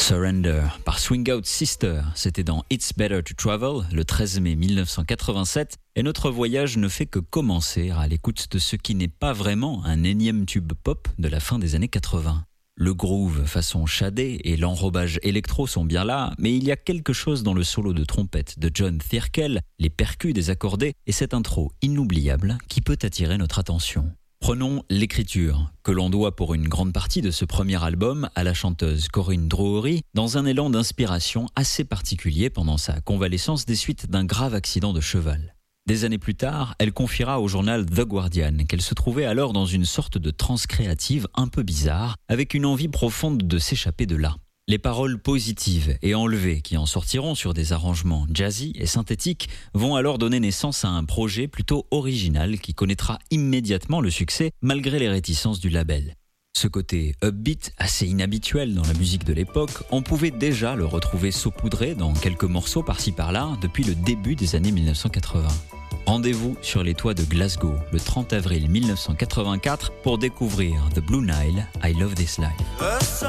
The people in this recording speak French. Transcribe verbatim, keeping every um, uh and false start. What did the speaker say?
Surrender par Swing Out Sister, c'était dans It's Better to Travel le treize mai mille neuf cent quatre-vingt-sept et notre voyage ne fait que commencer à l'écoute de ce qui n'est pas vraiment un énième tube pop de la fin des années quatre-vingts. Le groove façon shadé et l'enrobage électro sont bien là, mais il y a quelque chose dans le solo de trompette de John Thirkell, les percus désaccordés et cette intro inoubliable qui peut attirer notre attention. Prenons l'écriture, que l'on doit pour une grande partie de ce premier album à la chanteuse Corinne Drowery, dans un élan d'inspiration assez particulier pendant sa convalescence des suites d'un grave accident de cheval. Des années plus tard, elle confiera au journal The Guardian qu'elle se trouvait alors dans une sorte de transe créative un peu bizarre, avec une envie profonde de s'échapper de là. Les paroles positives et enlevées qui en sortiront sur des arrangements jazzy et synthétiques vont alors donner naissance à un projet plutôt original qui connaîtra immédiatement le succès malgré les réticences du label. Ce côté upbeat, assez inhabituel dans la musique de l'époque, on pouvait déjà le retrouver saupoudré dans quelques morceaux par-ci par-là depuis le début des années mille neuf cent quatre-vingts. Rendez-vous sur les toits de Glasgow le trente avril mille neuf cent quatre-vingt-quatre pour découvrir The Blue Nile, I Love This Life.